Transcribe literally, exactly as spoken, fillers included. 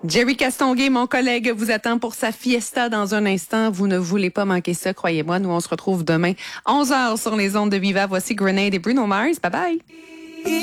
Jerry Castonguay, mon collègue, vous attend pour sa fiesta dans un instant. Vous ne voulez pas manquer ça, croyez-moi. Nous, on se retrouve demain, onze heures sur les ondes de Viva. Voici Grenade et Bruno Mars. Bye bye.